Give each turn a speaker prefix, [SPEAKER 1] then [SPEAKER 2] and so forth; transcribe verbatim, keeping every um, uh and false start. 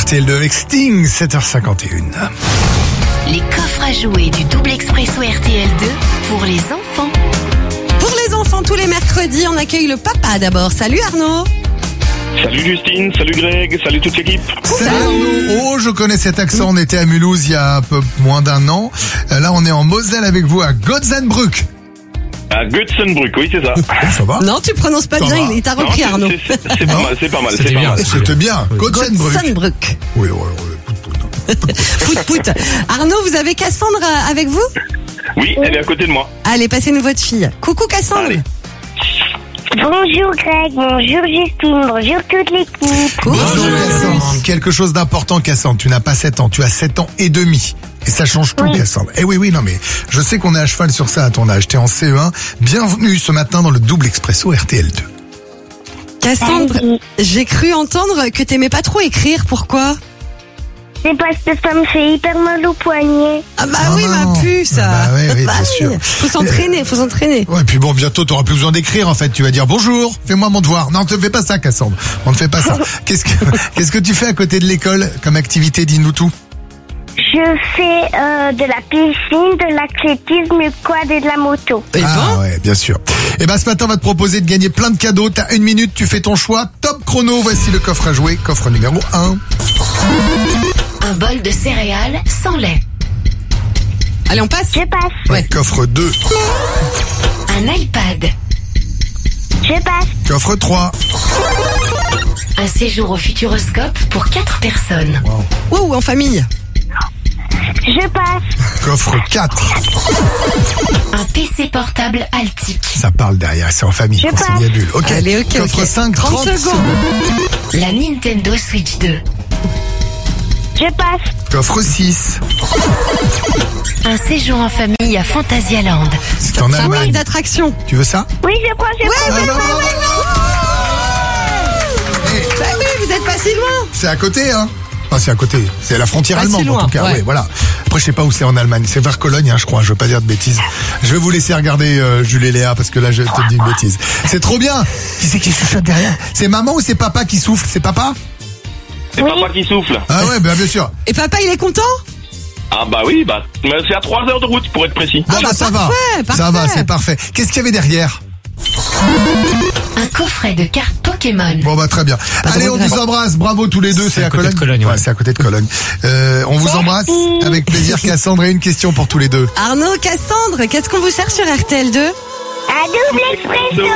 [SPEAKER 1] T L deux avec Sting, sept heures cinquante et une.
[SPEAKER 2] Les coffres à jouer du double expresso R T L deux pour les enfants.
[SPEAKER 3] Pour les enfants, tous les mercredis, on accueille le papa d'abord. Salut Arnaud.
[SPEAKER 4] Salut Justine, salut Greg, salut toute l'équipe.
[SPEAKER 1] Salut Arnaud. Oh, je connais cet accent. On était à Mulhouse il y a un peu moins d'un an. Là, on est en Moselle avec vous à Gotzenbrück.
[SPEAKER 4] À Götzenbrück, oui, c'est ça.
[SPEAKER 1] Ça va?
[SPEAKER 3] Non, tu prononces pas
[SPEAKER 1] Ça
[SPEAKER 3] bien,
[SPEAKER 1] va.
[SPEAKER 3] il t'a repris
[SPEAKER 4] Non,
[SPEAKER 3] Arnaud.
[SPEAKER 4] c'est, c'est, c'est pas mal, c'est pas mal, c'est pas mal.
[SPEAKER 1] C'était bien. Gotzenbrück.
[SPEAKER 3] Gotzenbrück.
[SPEAKER 1] Oui, oui, oui.
[SPEAKER 3] Pout pout. Arnaud, vous avez Cassandre avec vous?
[SPEAKER 4] Oui, elle est à côté de moi.
[SPEAKER 3] Allez, passez-nous votre fille. Coucou Cassandre.
[SPEAKER 4] Allez.
[SPEAKER 5] Bonjour Greg, bonjour Justine, bonjour toute l'équipe.
[SPEAKER 1] Bonjour Cassandre. Quelque chose d'important, Cassandre. Tu n'as pas sept ans, tu as sept ans et demi. Et ça change tout,
[SPEAKER 5] Oui.
[SPEAKER 1] Cassandre. Eh oui, oui, non, mais je sais qu'on est à cheval sur ça à ton âge. T'es en C E un. Bienvenue ce matin dans le double expresso R T L deux.
[SPEAKER 3] Cassandre,
[SPEAKER 5] Salut.
[SPEAKER 3] j'ai cru entendre que t'aimais pas trop écrire. Pourquoi?
[SPEAKER 5] C'est parce que ça me fait hyper mal au poignet.
[SPEAKER 3] Ah bah
[SPEAKER 1] Ah
[SPEAKER 3] oui,
[SPEAKER 1] non.
[SPEAKER 3] ma puce.
[SPEAKER 1] Ah bah oui, oui, bien
[SPEAKER 3] oui.
[SPEAKER 1] sûr.
[SPEAKER 3] Faut s'entraîner, faut s'entraîner.
[SPEAKER 1] Ouais, et puis bon, bientôt, t'auras plus besoin d'écrire, en fait. Tu vas dire bonjour, fais-moi mon devoir. Non, ne fais pas ça, Cassandre. On ne fait pas ça. Qu'est-ce que, qu'est-ce que tu fais à côté de l'école comme activité? Dis-nous tout.
[SPEAKER 5] Je fais euh, de la piscine, de l'athlétisme, du quad et de la moto.
[SPEAKER 3] Et
[SPEAKER 1] Ah
[SPEAKER 3] bon,
[SPEAKER 1] ouais, bien sûr. Et ben, ce matin, on va te proposer de gagner plein de cadeaux. T'as une minute, tu fais ton choix. Top chrono. Voici le coffre à jouer. Coffre numéro un.
[SPEAKER 2] Un bol de céréales sans lait.
[SPEAKER 3] allez, on passe.
[SPEAKER 5] Je passe,
[SPEAKER 3] Ouais.
[SPEAKER 1] Coffre deux.
[SPEAKER 2] Un iPad.
[SPEAKER 5] je passe,
[SPEAKER 1] Coffre trois.
[SPEAKER 2] Un séjour au Futuroscope pour quatre personnes.
[SPEAKER 3] Ouh, en famille.
[SPEAKER 5] je passe,
[SPEAKER 1] Coffre quatre.
[SPEAKER 2] Un P C portable Altic.
[SPEAKER 1] Ça parle derrière, c'est en famille.
[SPEAKER 5] Je
[SPEAKER 1] Quand c'est
[SPEAKER 5] passe.
[SPEAKER 1] mis à bulle. Ok.
[SPEAKER 3] Allez, ok,
[SPEAKER 1] Coffre
[SPEAKER 3] ok.
[SPEAKER 1] cinq,
[SPEAKER 3] trente
[SPEAKER 1] trente
[SPEAKER 3] secondes.
[SPEAKER 2] La Nintendo Switch deux.
[SPEAKER 5] je passe,
[SPEAKER 1] Coffre six.
[SPEAKER 2] Un séjour en famille à Phantasialand.
[SPEAKER 1] C'est en
[SPEAKER 3] Un parc
[SPEAKER 1] Allemagne.
[SPEAKER 3] d'attraction.
[SPEAKER 1] Tu veux ça?
[SPEAKER 5] oui je prends, je prends.
[SPEAKER 1] Ah, bah, bravo.
[SPEAKER 3] Bah oui, vous êtes pas si loin.
[SPEAKER 1] C'est à côté, hein? Enfin, c'est à côté. C'est à la frontière
[SPEAKER 3] Pas si
[SPEAKER 1] allemande, en
[SPEAKER 3] loin,
[SPEAKER 1] tout cas.
[SPEAKER 3] ouais.
[SPEAKER 1] Oui, voilà. Après, je sais pas où c'est en Allemagne. C'est vers Cologne, hein, je crois. Je veux pas dire de bêtises. Je vais vous laisser regarder euh, Jules et Léa parce que là, je te dis une bêtise. C'est trop bien. Qui c'est qui chuchote derrière? C'est maman ou c'est papa qui souffle? C'est papa?
[SPEAKER 4] C'est papa qui souffle.
[SPEAKER 1] Ah ouais, bah, bien sûr.
[SPEAKER 3] Et papa, il est content?
[SPEAKER 4] Ah bah oui, bah mais c'est à trois heures de route pour être précis.
[SPEAKER 1] Bon,
[SPEAKER 3] Ah,
[SPEAKER 1] bah,
[SPEAKER 3] bah,
[SPEAKER 1] ça
[SPEAKER 3] parfait,
[SPEAKER 1] va. Ça
[SPEAKER 3] parfait.
[SPEAKER 1] va, c'est parfait. Qu'est-ce qu'il y avait derrière?
[SPEAKER 2] Un coffret de cartes Pokémon.
[SPEAKER 1] Bon, bah, très bien.
[SPEAKER 3] Pas de
[SPEAKER 1] Allez, on
[SPEAKER 3] regret.
[SPEAKER 1] vous embrasse. Bravo tous les deux. C'est à,
[SPEAKER 6] à côté
[SPEAKER 1] Cologne.
[SPEAKER 6] de Cologne, ouais.
[SPEAKER 1] C'est à côté de Cologne. Euh, on vous embrasse avec plaisir, Cassandre. Et une question pour tous les deux.
[SPEAKER 3] Arnaud, Cassandre, qu'est-ce qu'on vous sert sur R T L deux?
[SPEAKER 5] Un double expresso.